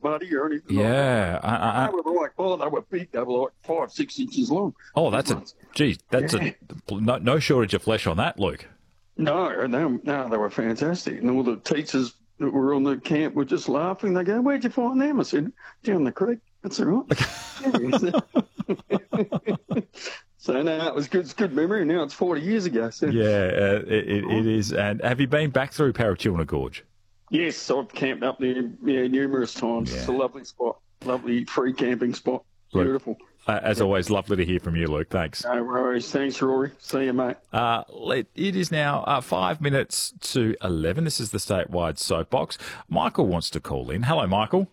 muddy or anything Yeah. like that. They were like, they were big. They were like 5-6 inches long. Oh, that's no shortage of flesh on that, Luke. No, they were fantastic. And all the teachers that were on the camp were just laughing. They go, "Where'd you find them?" I said, "Down the creek." That's all right. So no, it was good. It's good memory. Now it's 40 years ago. So. Yeah, it is. And have you been back through Parachuelna Gorge? Yes, I've camped up there numerous times. Yeah. It's a lovely spot, lovely free camping spot. Beautiful. Luke, as always, lovely to hear from you, Luke. Thanks. No worries. Thanks, Rory. See you, mate. It is now 5 minutes to 11. This is the Statewide Soapbox. Michael wants to call in. Hello, Michael.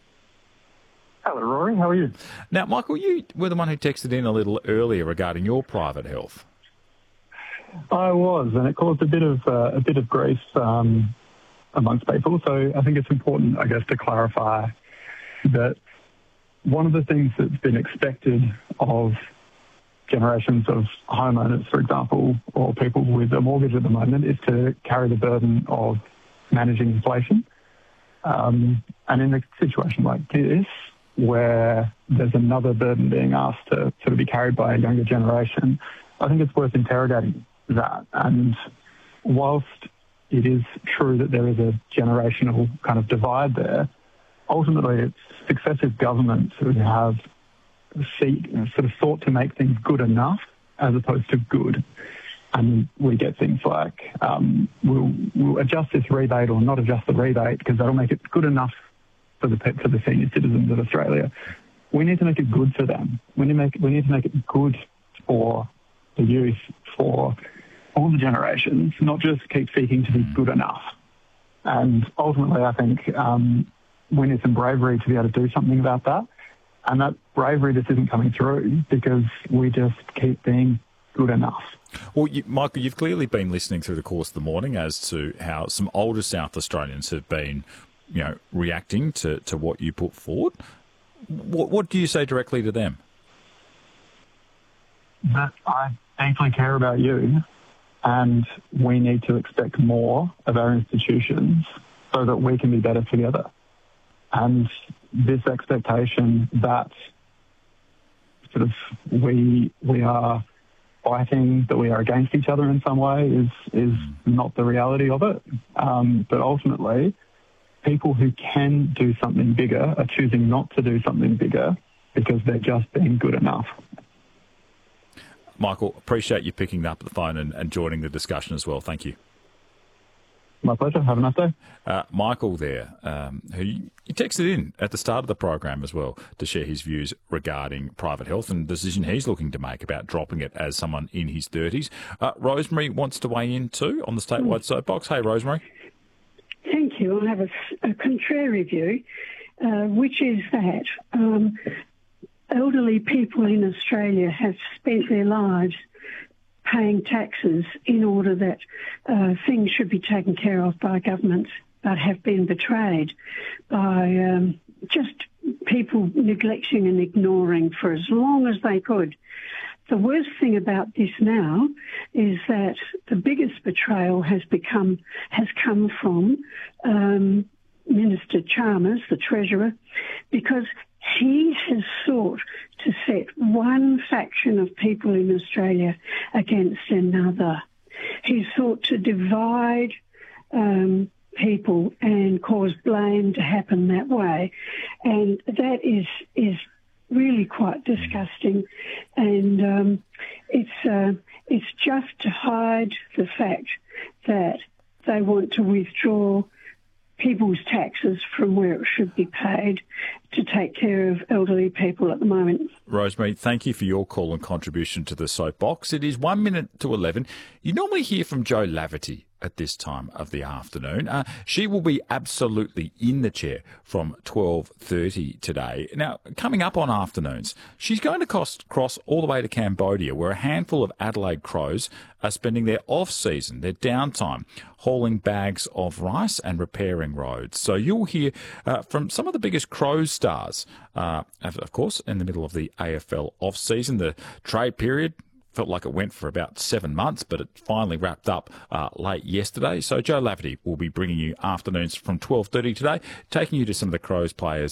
Hello, Rory. How are you? Now, Michael, you were the one who texted in a little earlier regarding your private health. I was, and it caused a bit of grief amongst people. So I think it's important, I guess, to clarify that one of the things that's been expected of generations of homeowners, for example, or people with a mortgage at the moment, is to carry the burden of managing inflation. And in a situation like this, where there's another burden being asked to sort of be carried by a younger generation, I think it's worth interrogating that. And whilst it is true that there is a generational kind of divide there, ultimately it's successive governments who have sort of sought to make things good enough as opposed to good. And we get things like we'll adjust this rebate or not adjust the rebate because that'll make it good enough for the senior citizens of Australia. We need to make it good for them. We need to make it good for the youth, for all the generations, not just keep seeking to be good enough. And ultimately, I think we need some bravery to be able to do something about that. And that bravery just isn't coming through because we just keep being good enough. Well, Michael, you've clearly been listening through the course of the morning as to how some older South Australians have been, reacting to what you put forward. What do you say directly to them? That I deeply care about you, and we need to expect more of our institutions so that we can be better together. And this expectation that sort of we are fighting, that we are against each other in some way is not the reality of it. But ultimately, people who can do something bigger are choosing not to do something bigger because they're just being good enough. Michael, appreciate you picking up the phone and joining the discussion as well. Thank you. My pleasure. Have a nice day. Michael there, who he texted in at the start of the program as well to share his views regarding private health and the decision he's looking to make about dropping it as someone in his 30s. Rosemary wants to weigh in too on the Statewide Soapbox. Hey, Rosemary. Thank you. I have a contrary view, which is that elderly people in Australia have spent their lives paying taxes in order that things should be taken care of by governments, but have been betrayed by just people neglecting and ignoring for as long as they could. The worst thing about this now is that the biggest betrayal has come from Minister Chalmers, the Treasurer, because he has sought to set one faction of people in Australia against another. He sought to divide people and cause blame to happen that way. And that is really quite disgusting. And it's just to hide the fact that they want to withdraw people's taxes from where it should be paid to take care of elderly people at the moment. Rosemary, thank you for your call and contribution to the soapbox. It is 1 minute to 11. You normally hear from Jo Laverty at this time of the afternoon. She will be absolutely in the chair from 12:30 today. Now, coming up on afternoons, she's going to cross all the way to Cambodia, where a handful of Adelaide Crows are spending their off-season, their downtime, hauling bags of rice and repairing roads. So you'll hear from some of the biggest Crows stars, of course, in the middle of the AFL off-season. The trade period felt like it went for about 7 months, but it finally wrapped up late yesterday. So Jo Laverty will be bringing you afternoons from 12:30 today, taking you to some of the Crows players